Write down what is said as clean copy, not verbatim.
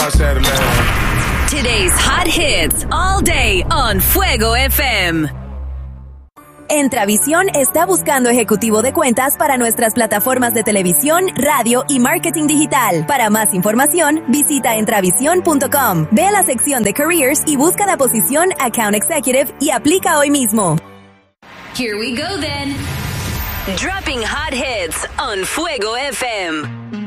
hacerle. Today's hot hits all day on Fuego FM. Entravisión está buscando ejecutivo de cuentas para nuestras plataformas de televisión, radio y marketing digital. Para más información, visita entravisión.com. Ve a la sección de Careers y busca la posición Account Executive y aplica hoy mismo. Here we go then. Dropping hot hits on Fuego FM.